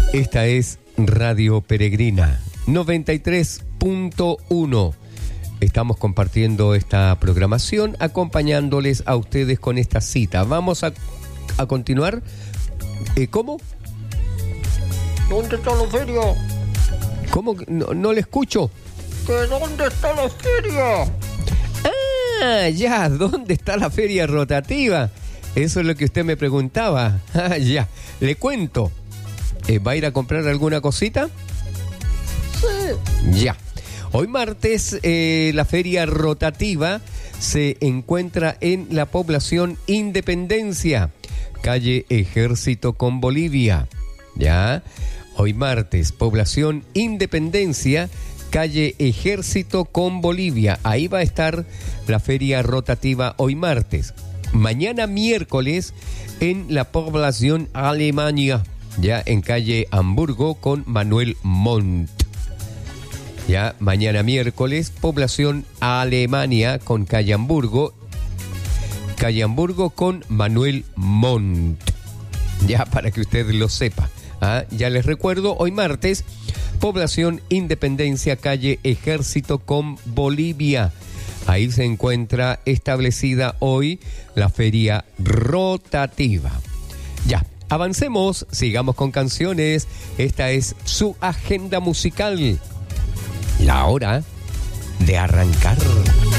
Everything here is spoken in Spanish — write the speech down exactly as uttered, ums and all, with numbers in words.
Esta es Radio Peregrina noventa y tres punto uno. Estamos compartiendo esta programación, acompañándoles a ustedes con esta cita. Vamos a, a continuar. Eh, ¿Cómo? ¿Dónde está la feria? ¿Cómo? No, no le escucho. ¿Que dónde está la feria? Ah, ya, ¿dónde está la feria rotativa? Eso es lo que usted me preguntaba. Ah, ya, le cuento. Eh, ¿Va a ir a comprar alguna cosita? Sí. Ya. Hoy martes, eh, la feria rotativa se encuentra en la población Independencia, calle Ejército con Bolivia. Ya. Hoy martes, población Independencia, calle Ejército con Bolivia. Ahí va a estar la feria rotativa hoy martes. Mañana miércoles en la población Alemania, ya en calle Hamburgo con Manuel Montt. Ya mañana miércoles, población Alemania con calle Hamburgo, calle Hamburgo con Manuel Montt. Ya para que usted lo sepa. ¿Ah? Ya les recuerdo, hoy martes, población Independencia, calle Ejército con Bolivia. Ahí se encuentra establecida hoy la feria rotativa. Ya, avancemos, sigamos con canciones. Esta es su agenda musical. La hora de arrancar.